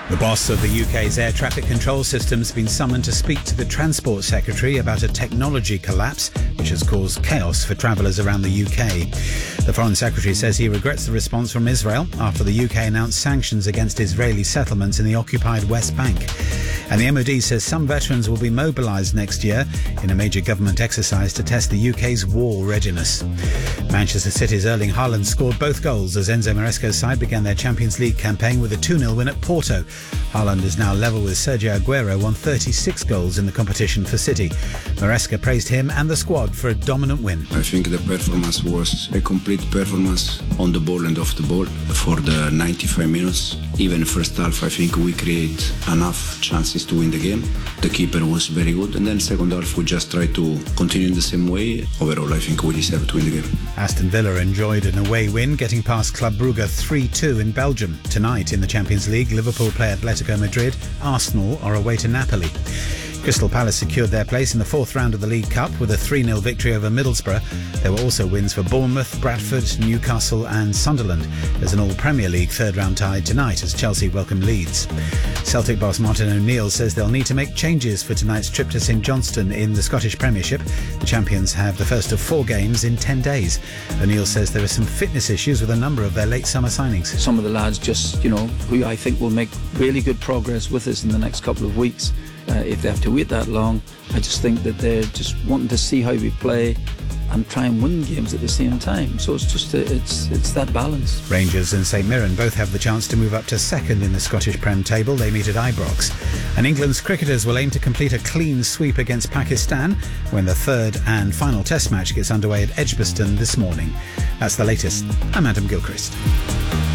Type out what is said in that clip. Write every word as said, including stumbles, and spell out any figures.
The boss of the U K's air traffic control system has been summoned to speak to the Transport Secretary about a technology collapse which has caused chaos for travellers around the U K. The Foreign Secretary says he regrets the response from Israel after the U K announced sanctions against Israeli settlements in the occupied West Bank. And the M O D says some veterans will be mobilised next year in a major government exercise to test the U K's war readiness. Manchester City's Erling Haaland scored both goals as Enzo Maresca's side began their Champions League campaign with a two nil win at Porto. Haaland is now level with Sergio Aguero on thirty-six goals in the competition for City. Maresca praised him and the squad for a dominant win. I think the performance was a complete performance on the ball and off the ball for the ninety-five minutes. Even first half, I think we create enough chances to win the game. The keeper was very good, and then second half we just tried to continue in the same way. Overall, I think we deserve to win the game. Aston Villa enjoyed an away win, getting past Club Brugge three two in Belgium. Tonight in the Champions League, Liverpool play Atletico Madrid. Arsenal are away to Napoli. Crystal Palace secured their place in the fourth round of the League Cup with a three nil victory over Middlesbrough. There were also wins for Bournemouth, Bradford, Newcastle and Sunderland. There's an all-Premier League third-round tie tonight as Chelsea welcome Leeds. Celtic boss Martin O'Neill says they'll need to make changes for tonight's trip to St Johnstone in the Scottish Premiership. The champions have the first of four games in ten days. O'Neill says there are some fitness issues with a number of their late summer signings. Some of the lads just, you know, who I think will make really good progress with us in the next couple of weeks. Uh, if they have to wait that long, I just think that they're just wanting to see how we play and try and win games at the same time. So it's just a, it's it's that balance. Rangers and St Mirren both have the chance to move up to second in the Scottish Prem table. They meet at Ibrox. And England's cricketers will aim to complete a clean sweep against Pakistan when the third and final test match gets underway at Edgbaston this morning. That's the latest. I'm Adam Gilchrist.